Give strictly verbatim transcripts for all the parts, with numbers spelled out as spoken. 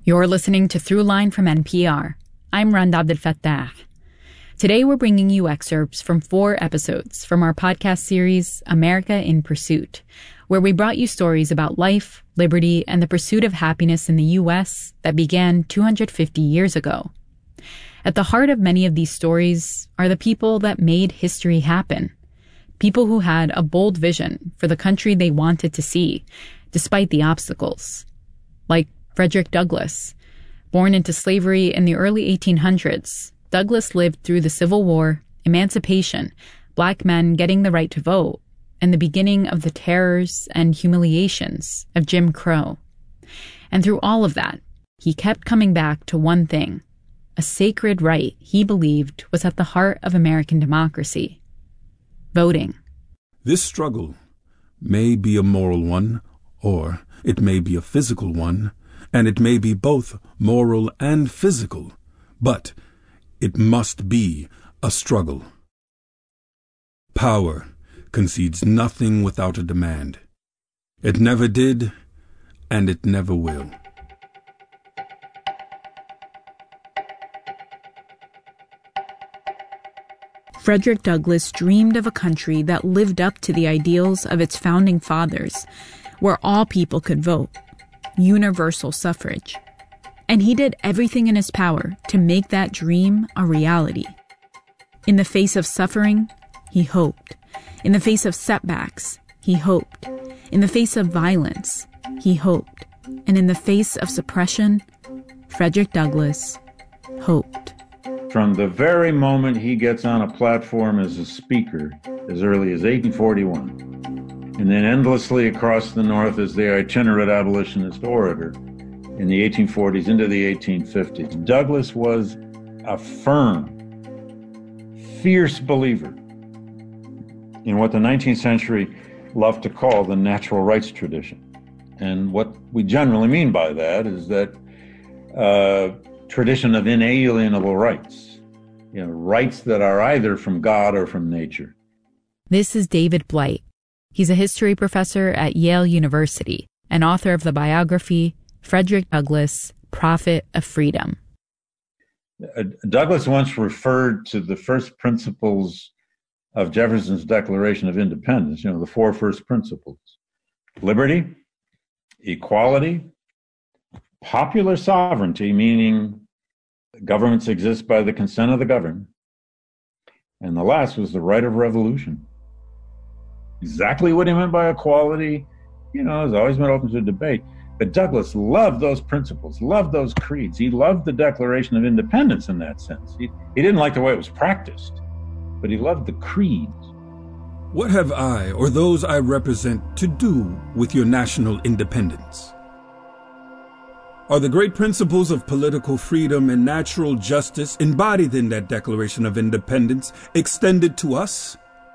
You're listening to Throughline from N P R. I'm Randa Abdelfattah. Today we're bringing you excerpts from four episodes from our podcast series, America in Pursuit, where we brought you stories about life, liberty, and the pursuit of happiness in the U S that began two hundred fifty years ago. At the heart of many of these stories are the people that made history happen. People who had a bold vision for the country they wanted to see, despite the obstacles. Like Frederick Douglass. Born into slavery in the early eighteen hundreds, Douglass lived through the Civil War, emancipation, black men getting the right to vote, and the beginning of the terrors and humiliations of Jim Crow. And through all of that, he kept coming back to one thing, a sacred right he believed was at the heart of American democracy: voting. This struggle may be a moral one, or it may be a physical one, and it may be both moral and physical, but it must be a struggle. Power concedes nothing without a demand. It never did, and it never will. Frederick Douglass dreamed of a country that lived up to the ideals of its founding fathers, where all people could vote. Universal suffrage. And he did everything in his power to make that dream a reality. In the face of suffering, he hoped. In the face of setbacks, he hoped. In the face of violence, he hoped. And in the face of suppression, Frederick Douglass hoped. From the very moment he gets on a platform as a speaker, as early as eighteen forty-one, and then endlessly across the North as the itinerant abolitionist orator in the eighteen forties into the eighteen fifties. Douglass was a firm, fierce believer in what the nineteenth century loved to call the natural rights tradition. And what we generally mean by that is that uh, tradition of inalienable rights, you know, rights that are either from God or from nature. This is David Blight. He's a history professor at Yale University and author of the biography, Frederick Douglass, Prophet of Freedom. Uh, Douglass once referred to the first principles of Jefferson's Declaration of Independence, you know, the four first principles: liberty, equality, popular sovereignty, meaning governments exist by the consent of the governed, and the last was the right of revolution. Exactly what he meant by equality, you know, has always been open to debate. But Douglass loved those principles, loved those creeds. He loved the Declaration of Independence in that sense. He, he didn't like the way it was practiced, but he loved the creeds. What have I, or those I represent, to do with your national independence? Are the great principles of political freedom and natural justice embodied in that Declaration of Independence extended to us?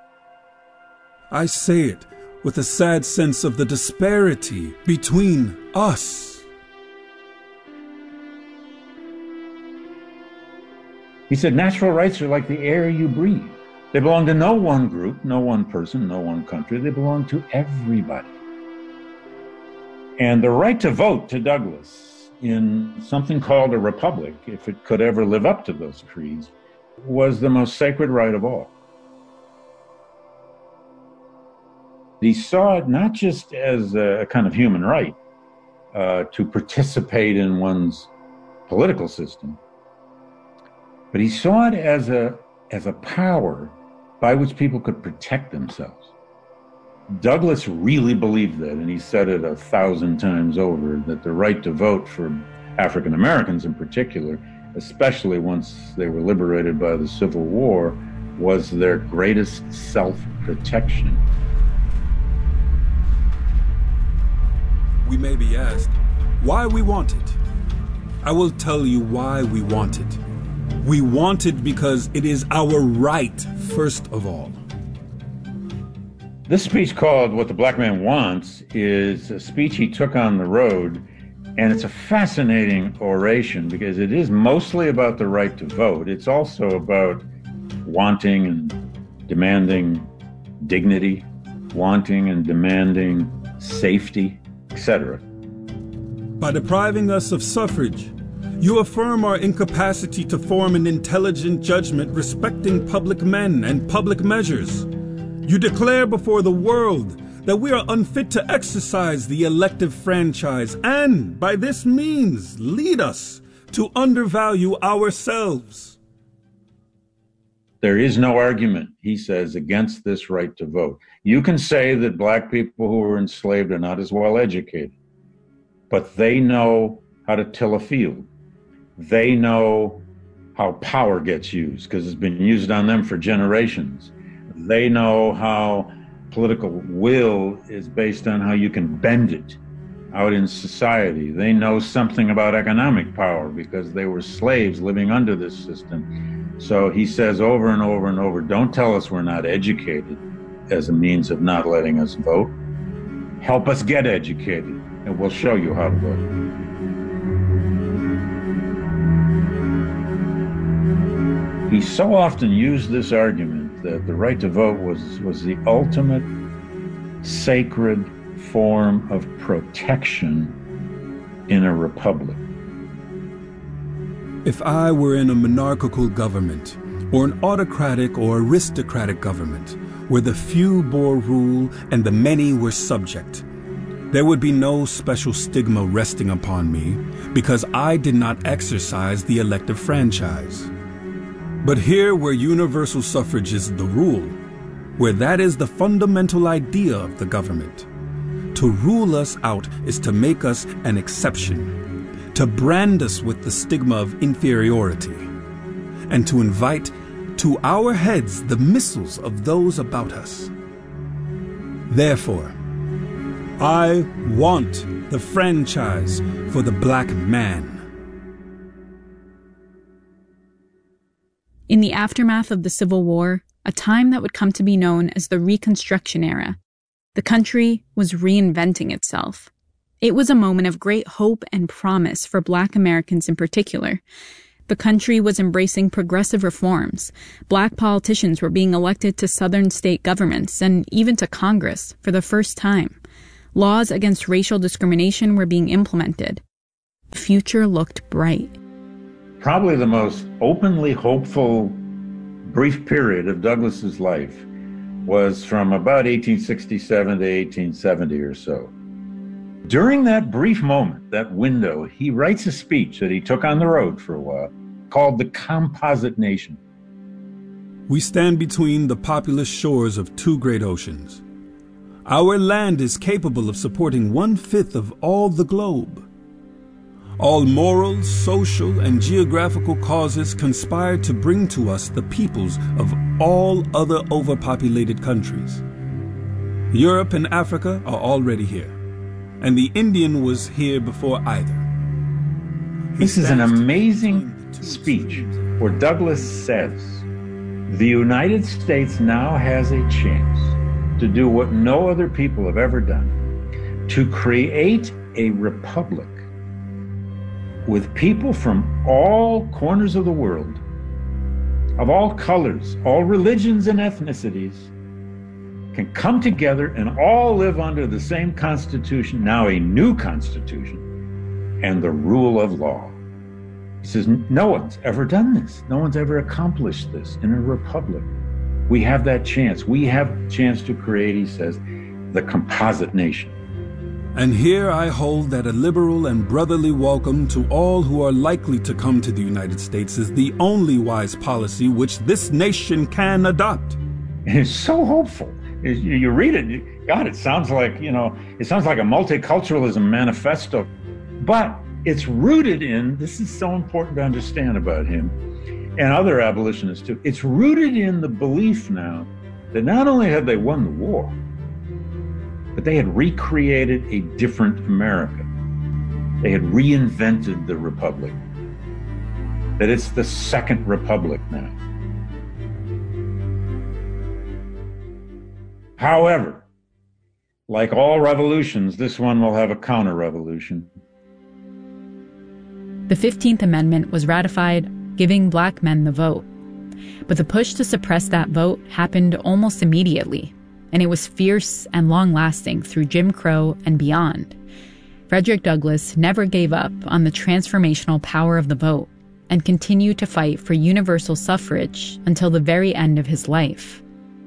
I say it with a sad sense of the disparity between us. He said natural rights are like the air you breathe. They belong to no one group, no one person, no one country. They belong to everybody. And the right to vote, to Douglass, in something called a republic, if it could ever live up to those creeds, was the most sacred right of all. He saw it not just as a kind of human right uh, to participate in one's political system, but he saw it as a, as a power by which people could protect themselves. Douglass really believed that, and he said it a thousand times over, that the right to vote for African Americans in particular, especially once they were liberated by the Civil War, was their greatest self-protection. We may be asked why we want it. I will tell you why we want it. We want it because it is our right, first of all. This speech, called What the Black Man Wants, is a speech he took on the road, and it's a fascinating oration because it is mostly about the right to vote. It's also about wanting and demanding dignity, wanting and demanding safety, et cetera. By depriving us of suffrage, you affirm our incapacity to form an intelligent judgment respecting public men and public measures. You declare before the world that we are unfit to exercise the elective franchise and, by this means, lead us to undervalue ourselves. There is no argument, he says, against this right to vote. You can say that black people who were enslaved are not as well educated, but they know how to till a field. They know how power gets used because it's been used on them for generations. They know how political will is based on how you can bend it out in society. They know something about economic power because they were slaves living under this system. So he says over and over and over, don't tell us we're not educated as a means of not letting us vote. Help us get educated, and we'll show you how to vote. He so often used this argument that the right to vote was, was the ultimate sacred form of protection in a republic. If I were in a monarchical government, or an autocratic or aristocratic government, where the few bore rule and the many were subject, there would be no special stigma resting upon me because I did not exercise the elective franchise. But here, where universal suffrage is the rule, where that is the fundamental idea of the government, to rule us out is to make us an exception, to brand us with the stigma of inferiority, and to invite to our heads the missiles of those about us. Therefore, I want the franchise for the black man. In the aftermath of the Civil War, a time that would come to be known as the Reconstruction era, the country was reinventing itself. It was a moment of great hope and promise for Black Americans in particular. The country was embracing progressive reforms. Black politicians were being elected to southern state governments and even to Congress for the first time. Laws against racial discrimination were being implemented. The future looked bright. Probably the most openly hopeful brief period of Douglas's life was from about eighteen sixty-seven to eighteen seventy or so. During that brief moment, that window, he writes a speech that he took on the road for a while called The Composite Nation. We stand between the populous shores of two great oceans. Our land is capable of supporting one-fifth of all the globe. All moral, social, and geographical causes conspire to bring to us the peoples of all other overpopulated countries. Europe and Africa are already here, and the Indian was here before either. This is an amazing speech where Douglas says, the United States now has a chance to do what no other people have ever done, to create a republic with people from all corners of the world, of all colors, all religions and ethnicities, can come together and all live under the same constitution, now a new constitution, and the rule of law. He says, no one's ever done this. No one's ever accomplished this in a republic. We have that chance. We have a chance to create, he says, the composite nation. And here I hold that a liberal and brotherly welcome to all who are likely to come to the United States is the only wise policy which this nation can adopt. And it's so hopeful. You read it, God, it sounds like, you know, it sounds like a multiculturalism manifesto, but it's rooted in, this is so important to understand about him and other abolitionists too, it's rooted in the belief now that not only had they won the war, but they had recreated a different America. They had reinvented the republic. That it's the second republic now. However, like all revolutions, this one will have a counter-revolution. The fifteenth Amendment was ratified, giving black men the vote. But the push to suppress that vote happened almost immediately, and it was fierce and long-lasting through Jim Crow and beyond. Frederick Douglass never gave up on the transformational power of the vote and continued to fight for universal suffrage until the very end of his life.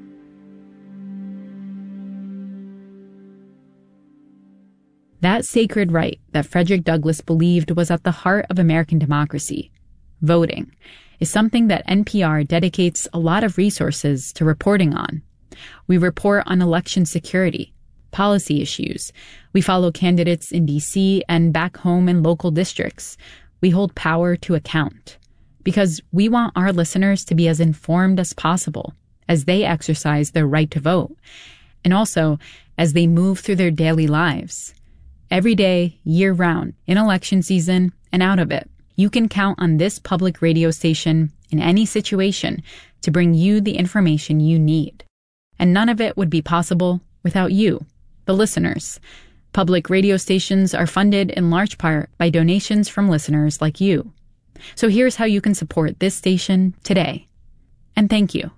That sacred right that Frederick Douglass believed was at the heart of American democracy, voting, is something that N P R dedicates a lot of resources to reporting on. We report on election security, policy issues. We follow candidates in D C and back home in local districts. We hold power to account because we want our listeners to be as informed as possible as they exercise their right to vote, and also as they move through their daily lives. Every day, year-round, in election season and out of it, you can count on this public radio station in any situation to bring you the information you need. And none of it would be possible without you, the listeners. Public radio stations are funded in large part by donations from listeners like you. So here's how you can support this station today. And thank you.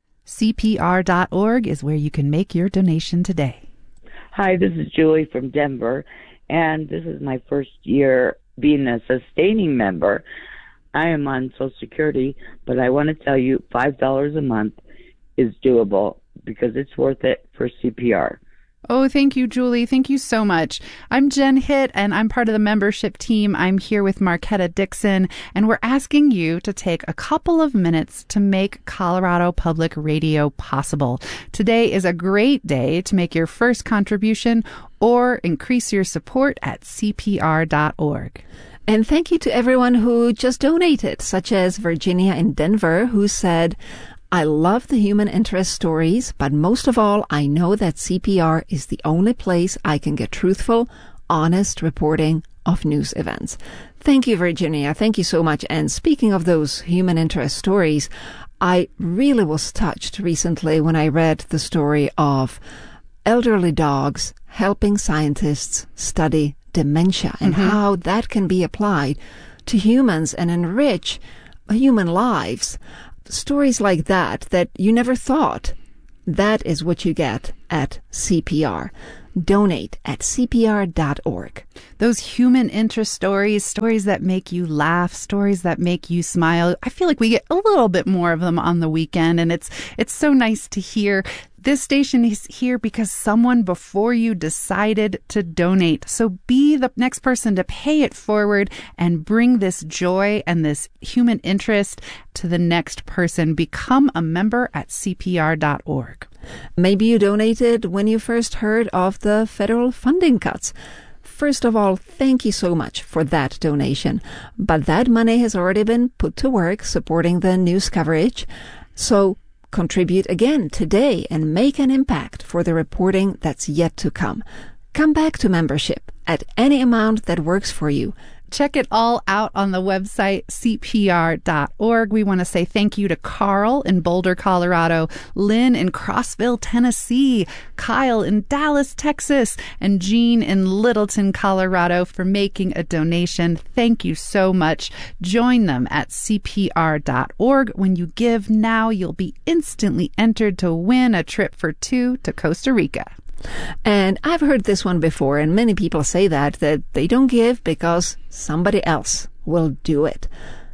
C P R dot org is where you can make your donation today. Hi, this is Julie from Denver, and this is my first year being a sustaining member. I am on Social Security, but I want to tell you five dollars a month is doable because it's worth it for C P R. Oh, thank you, Julie. Thank you so much. I'm Jen Hitt, and I'm part of the membership team. I'm here with Marquetta Dixon, and we're asking you to take a couple of minutes to make Colorado Public Radio possible. Today is a great day to make your first contribution or increase your support at C P R dot org. And thank you to everyone who just donated, such as Virginia in Denver, who said, I love the human interest stories, but most of all, I know that C P R is the only place I can get truthful, honest reporting of news events. Thank you, Virginia. Thank you so much. And speaking of those human interest stories, I really was touched recently when I read the story of elderly dogs helping scientists study dementia and mm-hmm. how that can be applied to humans and enrich human lives. Stories like that, that you never thought, that is what you get at C P R. Donate at C P R dot org. Those human interest stories, stories that make you laugh, stories that make you smile. I feel like we get a little bit more of them on the weekend, and it's it's so nice to hear. This station is here because someone before you decided to donate. So be the next person to pay it forward and bring this joy and this human interest to the next person. Become a member at C P R dot org. Maybe you donated when you first heard of the federal funding cuts. First of all, thank you so much for that donation. But that money has already been put to work supporting the news coverage. So contribute again today and make an impact for the reporting that's yet to come. Come back to membership at any amount that works for you. Check it all out on the website, C P R dot org. We want to say thank you to Carl in Boulder, Colorado, Lynn in Crossville, Tennessee, Kyle in Dallas, Texas, and Jean in Littleton, Colorado for making a donation. Thank you so much. Join them at C P R dot org. When you give now, you'll be instantly entered to win a trip for two to Costa Rica. And I've heard this one before, and many people say that, that they don't give because somebody else will do it.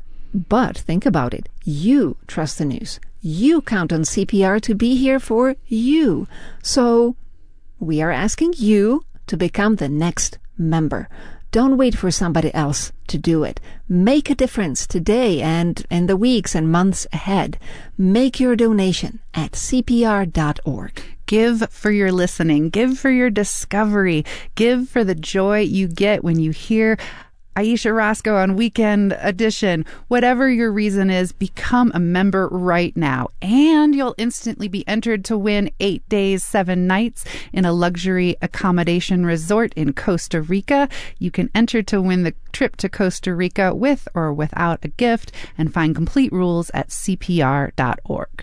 But think about it. You trust the news. You count on C P R to be here for you. So we are asking you to become the next member. Don't wait for somebody else to do it. Make a difference today and in the weeks and months ahead. Make your donation at C P R dot org. Give for your listening. Give for your discovery. Give for the joy you get when you hear Aisha Roscoe on Weekend Edition. Whatever your reason is, become a member right now. And you'll instantly be entered to win eight days, seven nights in a luxury accommodation resort in Costa Rica. You can enter to win the trip to Costa Rica with or without a gift and find complete rules at C P R dot org.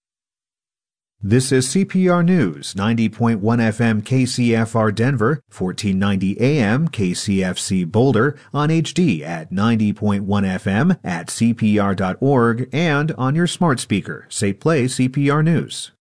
This is C P R News, ninety point one F M K C F R Denver, fourteen ninety A M K C F C Boulder, on H D at ninety point one F M, at C P R dot org, and on your smart speaker. Say play C P R News.